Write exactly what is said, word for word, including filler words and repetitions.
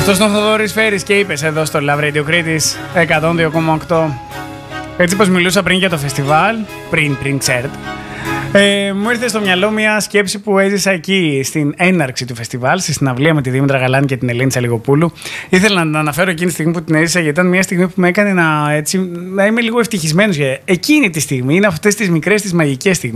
Αυτός είναι ο Θοδωρής Φέρης και είπες εδώ στο Love Radio Κρήτης εκατόν δύο κόμμα οκτώ. Έτσι πως μιλούσα πριν για το φεστιβάλ, πριν, πριν ξέρετε, ε, μου ήρθε στο μυαλό μια σκέψη που έζησα εκεί στην έναρξη του φεστιβάλ, στη συναυλία με τη Δήμητρα Γαλάνη και την Ελένη Τσαλιγοπούλου. Ήθελα να την αναφέρω εκείνη τη στιγμή που την έζησα, γιατί ήταν μια στιγμή που με έκανε να, έτσι, να είμαι λίγο ευτυχισμένος. Εκείνη τη στιγμή είναι αυτές τις μικρές, τις μαγικές στιγμές.